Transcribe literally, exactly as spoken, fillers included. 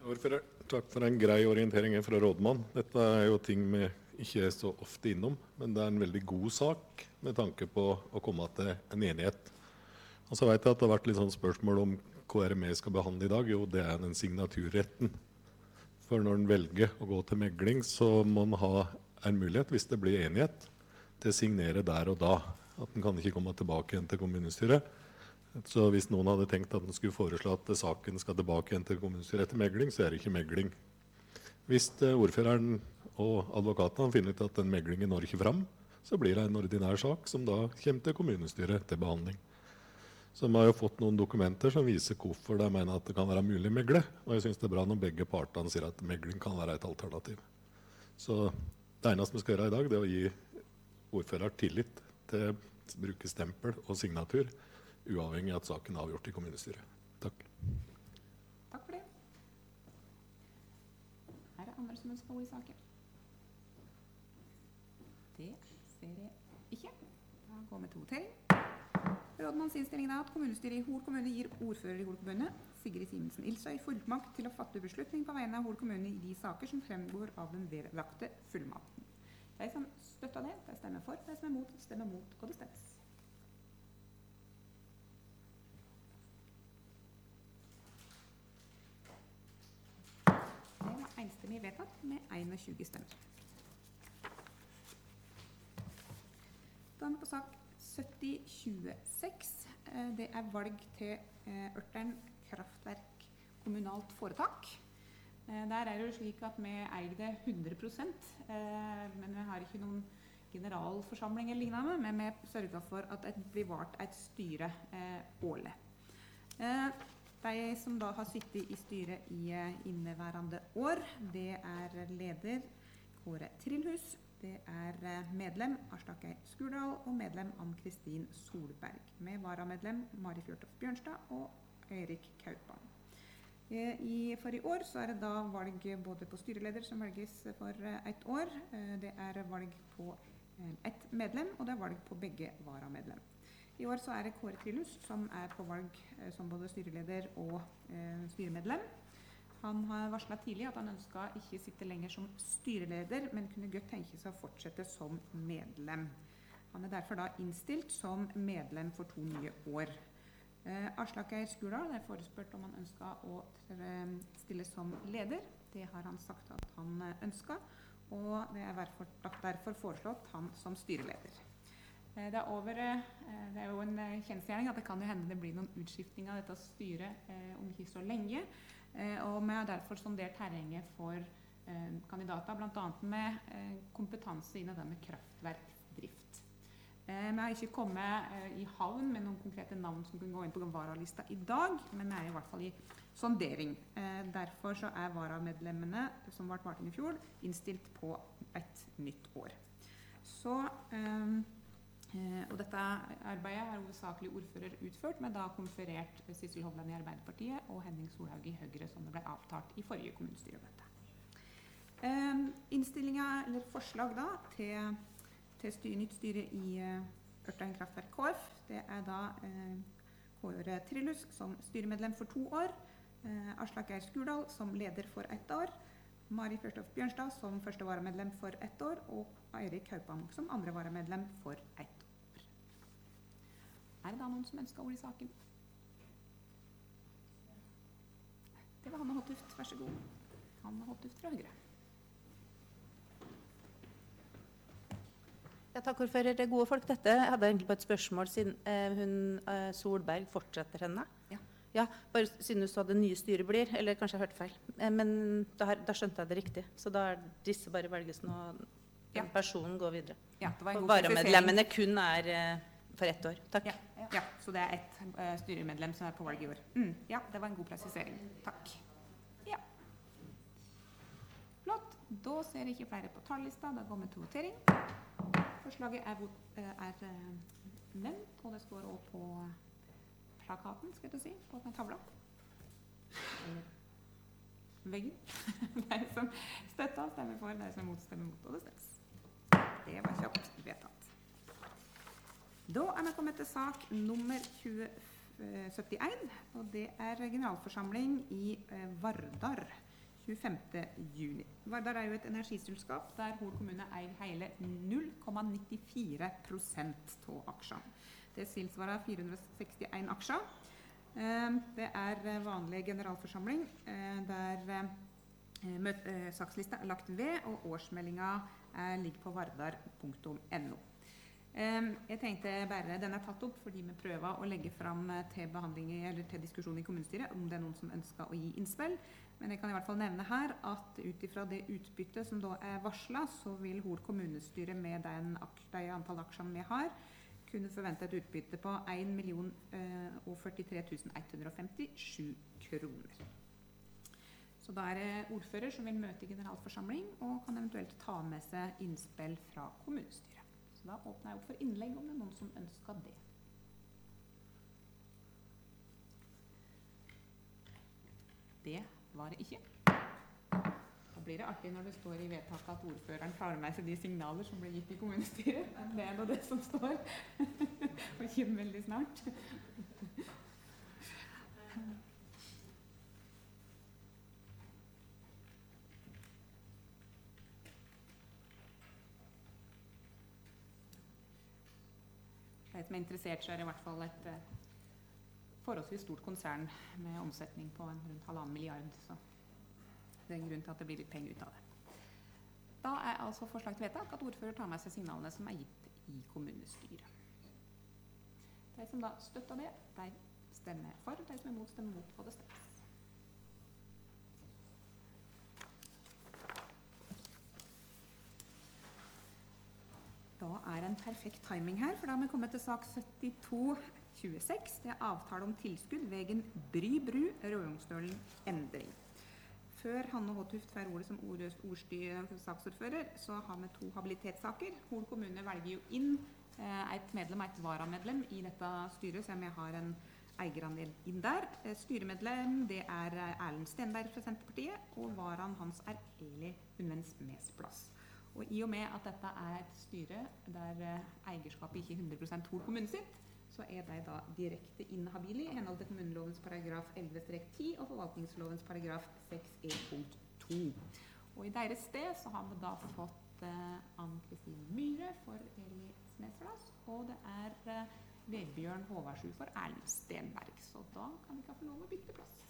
Ordfører, takk for en grei orientering fra rådmann. Dette er jo ting vi ikke er så ofte innom, men det er en veldig god sak med tanke på å komme til en enighet. Og så vet jeg at det har vært litt sånn spørsmål om hva er det vi skal behandle i dag. Jo, det er den signaturretten. For når en velger å gå til megling, så må en ha en mulighet, hvis det blir enighet, til å signere der og da. At en kan ikke komme tilbake igjen til kommunestyret. Så hvis noen hadde tenkt at den skulle foreslå at saken skal tilbake igjen til kommunestyret etter megling, så er det ikke megling. Hvis ordføreren og advokatene finner ut at den meglingen når ikke frem, så blir det en ordinær sak som da kommer til kommunestyret til behandling. Så vi har jo fått noen dokumenter som viser hvorfor de mener at det kan være mulig å megle. Og jeg synes det er bra når begge partene sier at megling kan være et alternativ. Så det eneste vi skal gjøre i dag, det er å gi ordfører tillit til å bruke stempel og signatur, uavhengig av at saken er avgjort i kommunestyret. Takk. Takk for det. Er det andre som ønsker ord i saken? Det ser jeg ikke. Da går vi til votering. Rådmanns innstilling er at kommunestyret i Hol kommune gir ordfører i Hol kommune, Sigrid Simensen Ilsøy, fullmakt til å fatte beslutning på vegne av Hol kommune i de saker som fremgår av den vedlagte fullmakten. De som støtter det, de stemmer for, de som er mot, stemmer mot, og det stemmes. Det var enstemmig vedtatt med enogtjue stemmer. Da er vi på sak sytti tjueseks. Det er valg til Ørtern kraftverk kommunalt foretak. Der er det jo slik at vi eier det hundre prosent, men vi har ikke noen generalforsamling eller lignende, men vi sørger for at det blir valgt et styre årlig. De som da har sittet i styret i inneværende år, det er leder Kåre Trillhus, det er medlem Aslak Skurdal og medlem Ann-Kristin Solberg, med varamedlem Mari Fjørtoft Bjørnstad og Eirik Kaupan. I, for i år så er det da valg både på styreleder som velges for et år, det er valg på ett medlem, og det er valg på begge varamedlem. I år så er det Kåre Trillhus som er på valg som både styreleder og eh, styremedlem. Han har varslet tidlig at han ønsket ikke sitte lenger som styreleder, men kunne godt tenke seg å fortsette som medlem. Han er derfor da innstilt som medlem for to nye år. Eh, Aslak Skurdal er forespurt om han ønsket å stille som leder. Det har han sagt at han ønsket, og det er derfor, derfor foreslått han som styreleder. Det er, over, det er jo en kjensgjerning at det kan jo hende det blir noen utskiftning av dette styret eh, om ikke så lenge. Eh, og vi har derfor sondert terrenget for eh, kandidater, blant annet med eh, kompetanse i det med kraftverksdrift. Eh, vi har ikke kommet eh, i havn med noen konkrete navn som kan gå inn på varalista i dag, men vi er i hvert fall i sondering. Eh, derfor så er varamedlemmene som ble valgt inn i fjor innstilt på et nytt år. Så... Eh, Eh, og dette arbeidet har hovedsakelig ordfører utført, men da konferert Sissel Hovland i Arbeiderpartiet og Henning Solhaug i Høyre, som det ble avtalt i forrige kommunestyremøte. Eh, innstillinga, eller forslag da, til, til styr, nytt styre i uh, Ørtern kraftverk K F, det er da eh, Kåre Trillhus som styremedlem for to år, eh, Aslak Skurdal som leder for ett år, Mari Fjørtoft Bjørnstad som første varamedlem for ett år, og Eirik Kaupan som andre varamedlem for ett år. Er det da noen som ønsker ord i saken? Det var Hanne Håtuft, vær så god. Hanne Håtuft fra Høyre. Ja, takk ordfører, det er gode folk dette. Jeg hadde egentlig på et spørsmål siden eh, hun eh, Solberg fortsetter henne. Ja. Ja, bare siden du sa det nye styret blir, eller kanskje jeg hørte feil. Eh, men da, da skjønte jeg det riktig, så da er disse bare velges nå, ja. Personen går videre. Ja, det var en god varamedlemmene kun er eh, for ett år. Takk. Ja, ja. Ja, så det er ett uh, styremedlem som er på valg i år. Mm, ja, det var en god presisering. Takk. Ja. Flott. Da ser jeg ikke flere på tallista. Da går vi til votering. Forslaget er, uh, er uh, nevnt, og det står også på plakaten, skal jeg si, på den tavla. Veggen. De som støtter, stemmer for, de som mot, stemmer mot, og det stemmes. Det var kjapt vedtatt. Da er vi kommet til sak nummer tjue syttien, og det er generalforsamling i eh, Vardar tjuefemte juni. Vardar er jo et energiselskap der Hol kommune eier hele null komma nittifire prosent av aksjene. Det tilsvarer fire hundre og sekstien aksjer. Det er vanlig generalforsamling der sakslista er lagt ved, og årsmeldinga ligger på vardar punktum no. Jeg tenkte bare den er tatt opp fordi vi prøver å legge fram til behandling eller til diskusjon i kommunestyret om det er noen som ønsker å gi innspill. Men jeg kan i hvert fall nevne her at ut ifra det utbyttet som da er varslet, så vil Hol kommunestyre med den de antall aksjene vi har, kunne forvente et utbytte på en million førtitre tusen ett hundre og femtisju kroner. Så da er det ordfører som vil møte i generalforsamling og kan eventuelt ta med seg innspill fra kommunestyret. Så da åpner jeg opp for innlegg om det er noen som ønsker det. Det var det ikke. Da blir det artig når det står i vedtaket at ordføreren tar med seg de signaler som blir gitt i kommunestyret. Det er nå det som står. Og kommer veldig snart. De som er interessert, så er det i hvert fall et eh, forholdsvis stort konsern med omsetning på en rundt halvannen milliard, så det er en grunn til at det blir litt penger ut av det. Da er altså forslag til vedtak at ordfører tar med seg signalene som er gitt i kommunestyret. De som da støtter det, de stemmer for, de som er mot, stemmer mot, og det stemmes. Da er det en perfekt timing her, for da har vi kommet til sak syttito tjueseks. Det er avtale om tilskudd vegen Bry bru, Rødjungsdølen endring. Før Hanne Håtuft får ordet som ord, ordstyr saksordfører, så har vi to habilitetssaker. Hol kommune velger jo inn eh, et medlem, et varamedlem i dette styret, så vi har en eierandel inn der. Eh, styremedlem, det er Erlend Stenberg fra Senterpartiet, og varan hans er Eli Hundvens Mesplass. Og i og med at dette er et styre der eierskapet ikke er hundre prosent Hol kommunen sitt, så er de da direkte inhabile i henhold til kommunelovens paragraf elleve ti og forvaltningslovens paragraf seks e punkt to. Og i deres sted så har vi da fått eh, Ann-Kristin Myhre for Eli Mesplass, og det er eh, Vebjørn Håvardsrud for Erlend Stenberg. Så da kan vi ikke få lov å bytte plass.